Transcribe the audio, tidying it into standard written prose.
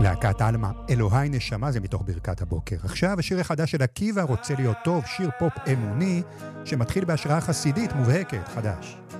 להקת אלמה, אלוהי נשמה, זה מתוך ברכת הבוקר. עכשיו השיר החדש של עקיבא, רוצה להיות טוב, שיר פופ אמוני, שמתחיל בהשראה חסידית מובהקת, חדש.